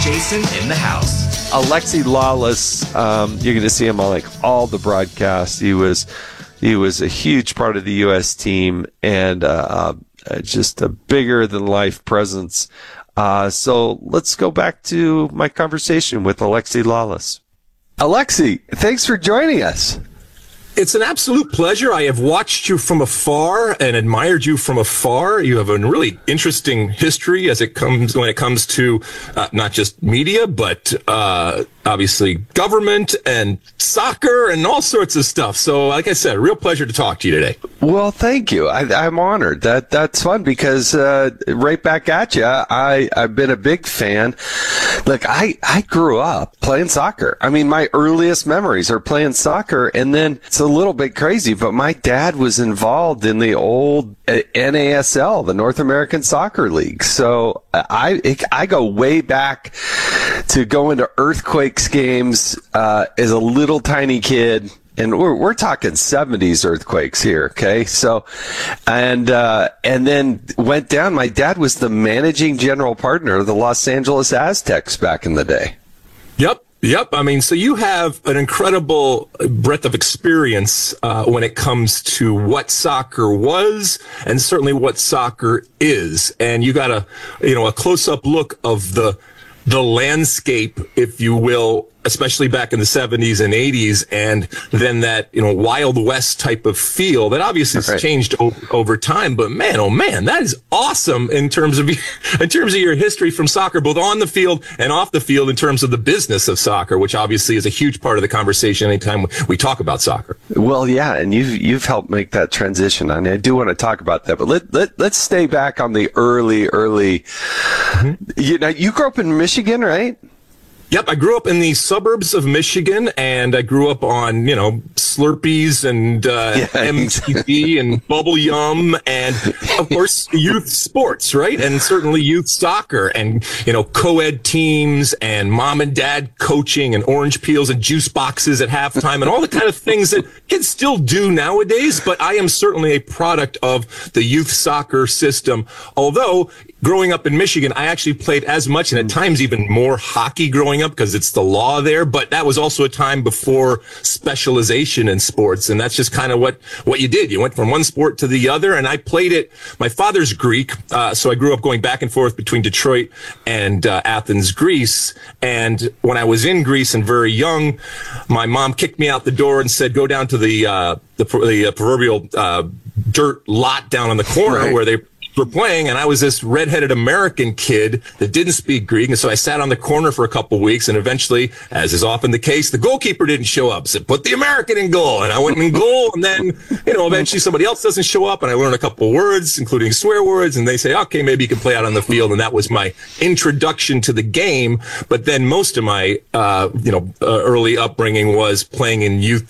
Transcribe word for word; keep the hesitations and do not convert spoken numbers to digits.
Jason in the house. Alexi Lalas, um, you're going to see him on like all the broadcasts. He was he was a huge part of the U S team and uh, uh, just a bigger than life presence. Uh, so let's go back to my conversation with Alexi Lalas. Alexi, thanks for joining us. It's an absolute pleasure. I have watched you from afar and admired you from afar. You have a really interesting history as it comes when it comes to uh, not just media, but uh, obviously government and soccer and all sorts of stuff. So, like I said, a real pleasure to talk to you today. Well, thank you. I, I'm honored. That that's fun because uh, right back at you. I I've been a big fan. Look, I I grew up playing soccer. I mean, my earliest memories are playing soccer, and then it's a little bit crazy, but my dad was involved in the old N A S L, the North American Soccer League. So I I go way back to going to Earthquakes games uh, as a little tiny kid. And we're we're talking seventies earthquakes here, okay? So, and uh, and then went down. My dad was the managing general partner of the Los Angeles Aztecs back in the day. Yep. Yep. I mean, so you have an incredible breadth of experience uh, when it comes to what soccer was and certainly what soccer is. And you got a, you know, a close-up look of the the landscape, if you will, especially back in the seventies and eighties, and then that, you know, Wild West type of feel that obviously has right. changed o- over time. But man, oh man, that is awesome in terms of in terms of your history from soccer, both on the field and off the field, in terms of the business of soccer, which obviously is a huge part of the conversation anytime we talk about soccer. Well, yeah, and you've you've helped make that transition. I mean, I do want to talk about that, but let let let's stay back on the early early. Mm-hmm. You know, you grew up in Michigan, right? Yep, I grew up in the suburbs of Michigan, and I grew up on, you know, Slurpees and uh, yeah, M T V and Bubble Yum and, of course, youth sports, right? And certainly youth soccer and, you know, co-ed teams and mom and dad coaching and orange peels and juice boxes at halftime and all the kind of things that kids still do nowadays. But I am certainly a product of the youth soccer system, although growing up in Michigan, I actually played as much and at times even more hockey growing up because it's the law there. But that was also a time before specialization in sports. And that's just kind of what, what you did. You went from one sport to the other. And I played it. My father's Greek. Uh, so I grew up going back and forth between Detroit and uh, Athens, Greece. And when I was in Greece and very young, my mom kicked me out the door and said, go down to the, uh, the, the uh, proverbial uh, dirt lot down on the corner right. where they were playing, and I was this redheaded American kid that didn't speak Greek, and so I sat on the corner for a couple of weeks, and eventually, as is often the case, the goalkeeper didn't show up. So put the American in goal, and I went in goal, and then, you know, eventually somebody else doesn't show up, and I learn a couple of words, including swear words, and they say, okay, maybe you can play out on the field, and that was my introduction to the game. But then most of my, uh, you know, uh, early upbringing was playing in youth